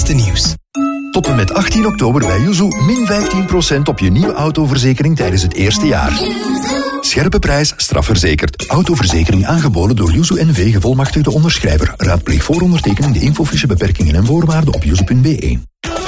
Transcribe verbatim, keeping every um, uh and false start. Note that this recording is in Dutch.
laatste nieuws. Tot en met achttien oktober bij Yuzu min vijftien procent op je nieuwe autoverzekering tijdens het eerste jaar. Scherpe prijs, strafverzekerd. Autoverzekering aangeboden door Yuzu N V, gevolmachtigde onderschrijver. Raadpleeg voor ondertekening de infofiche, beperkingen en voorwaarden op yuzu punt be.